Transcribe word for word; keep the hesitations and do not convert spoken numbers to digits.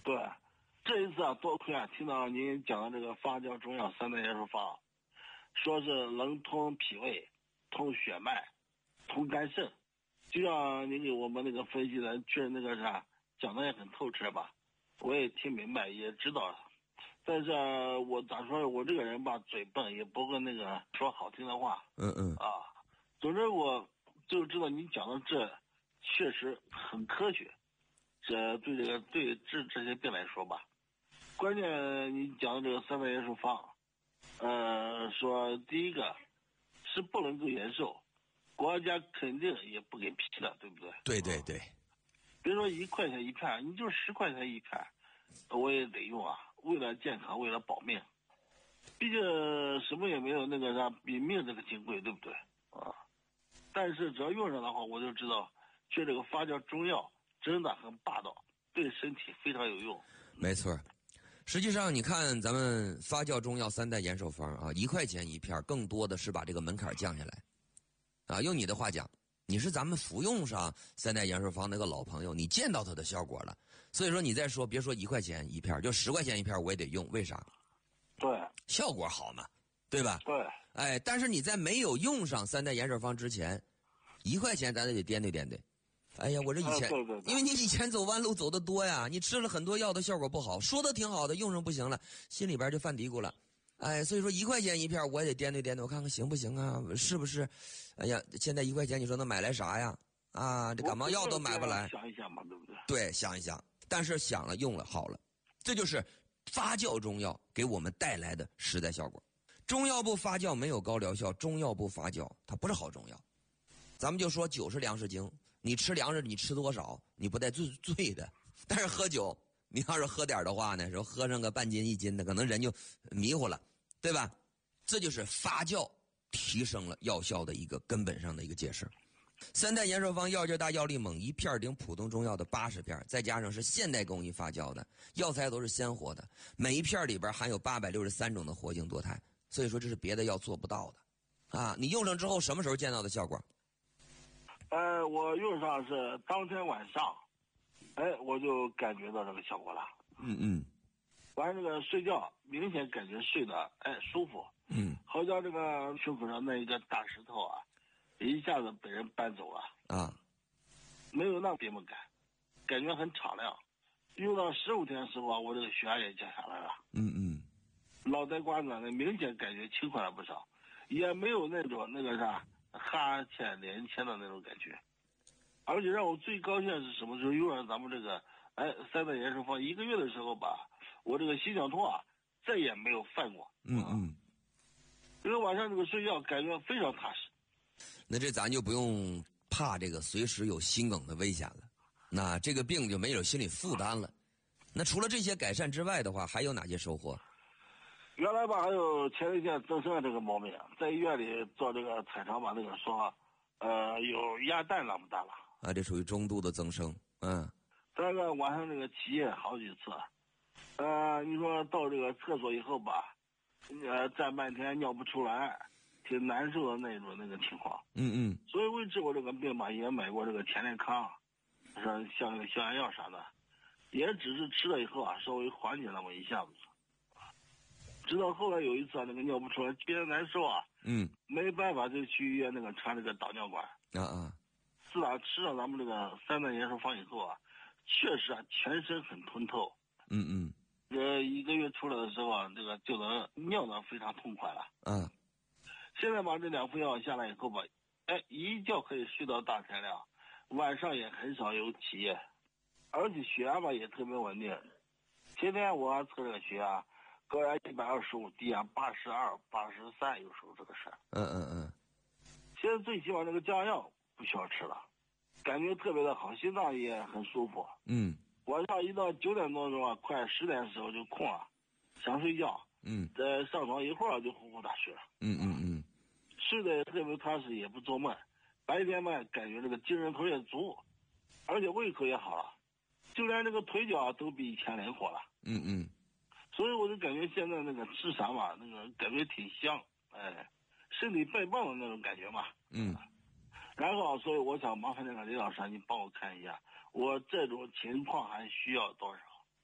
对，这一次啊，多亏啊，听到您讲的这个发酵中药三代元素方，说是能通脾胃、通血脉、通肝肾，就像您给我们那个分析的，确实那个啥讲的也很透彻吧，我也听明白，也知道了。但是、啊、我咋说，我这个人吧，嘴笨，也不会那个说好听的话。 嗯嗯啊，总之我就知道你讲的这确实很科学，这对这个对治这些病来说吧，关键你讲的这个三代元素方，呃，说第一个是不能够延寿，国家肯定也不给批的，对不对？ 对对对， 别说一块钱一片，你就十块钱一片，我也得用啊，为了健康，为了保命。毕竟什么也没有那个啥比命这个金贵，对不对啊？但是只要用上的话，我就知道，就这个发酵中药真的很霸道，对身体非常有用。 没错。实际上，你看咱们发酵中药三代延寿方啊，一块钱一片，更多的是把这个门槛降下来。啊，用你的话讲，你是咱们服用上三代延寿方那个老朋友，你见到它的效果了，所以说你再说，别说一块钱一片，就十块钱一片我也得用，为啥？ 对， 效果好嘛，对吧？ 对， 哎，但是你在没有用上三代延寿方之前，一块钱咱得掂对掂对。哎呀，我这以前、 啊、对对对， 因为你以前走弯路走得多呀，你吃了很多药的效果不好，说的挺好的，用上不行了，心里边就犯嘀咕了。哎，所以说一块钱一片我也得掂对掂对，我看看行不行啊，是不是？哎呀，现在一块钱你说能买来啥呀？啊，这感冒药都买不来。 想一想嘛，对不对？ 对，想一想，但是想了用了好了，这就是发酵中药给我们带来的实在效果。中药不发酵没有高疗效，中药不发酵它不是好中药。咱们就说酒是粮食精，你吃粮食你吃多少你不带醉醉的，但是喝酒你要是喝点的话呢，说喝上个半斤一斤的，可能人就迷糊了，对吧？这就是发酵提升了药效的一个根本上的一个解释。三代延寿方药劲大药力猛，一片顶普通中药的八十片，再加上是现代工艺发酵的，药材都是鲜活的，每一片里边含有八百六十三种的活性多肽，所以说这是别的药做不到的啊！你用上之后什么时候见到的效果？ 呃，我用上是当天晚上，哎，我就感觉到这个效果了。 嗯嗯。 完了这个睡觉明显感觉睡得哎舒服。 嗯。 好像这个胸口上那一个大石头啊，一下子被人搬走了。 啊。 没有那别么感，感觉很敞亮。用到十五天的时候啊，我这个血压也降下来了。 嗯嗯。 脑袋瓜子呢，明显感觉轻快了不少，也没有那种那个啥。哈欠连天的那种感觉，而且让我最高兴的是什么？就是用上咱们这个哎三代延寿方一个月的时候吧，我这个心绞痛啊再也没有犯过。 嗯嗯， 这个晚上这个睡觉感觉非常踏实。 那这咱就不用怕这个随时有心梗的危险了，那这个病就没有心理负担了。那除了这些改善之外的话，还有哪些收获？ 原来吧，还有前列腺增生的这个毛病，在医院里做这个彩超吧，那个说，呃，有鸭蛋那么大了。 啊，这属于中度的增生。嗯。 再一个晚上这个起夜好几次，呃，你说到这个厕所以后吧，呃，站半天尿不出来，挺难受的那种那个情况。 嗯嗯。 所以为治过这个病吧，也买过这个田连康，像像那个消炎药啥的，也只是吃了以后啊，稍微缓解那么一下子。直到后来有一次啊，那个尿不出来，憋得难受啊， 嗯， 没办法就去医院那个插这个导尿管。 啊啊， 自打吃了咱们这个三代延寿方以后啊，确实啊，全身很通透。 嗯嗯， 这一个月出来的时候啊，这个就能尿得非常痛快了。 嗯， 现在把这两副药下来以后吧，哎，一觉可以睡到大天亮，晚上也很少有起夜，而且血压吧也特别稳定。前天我测这个血压。高压一百二十五，低压八十二、八十三，有时候这个事儿。 嗯嗯嗯。 现在最起码这个降药不需要吃了，感觉特别的好，心脏也很舒服。 嗯。 晚上一到九点多钟啊，快十点的时候就空了，想睡觉。 嗯。 在上床一会儿就呼呼大睡了。 嗯嗯嗯。 睡得也特别踏实，也不做梦。白天嘛，感觉这个精神头也足，而且胃口也好了，就连这个腿脚都比以前灵活了。 嗯嗯。 所以我就感觉现在那个吃啥嘛，那个感觉挺香，哎，身体倍棒的那种感觉嘛。 嗯。 然后，所以我想麻烦那个李老师，你帮我看一下，我这种情况还需要多少？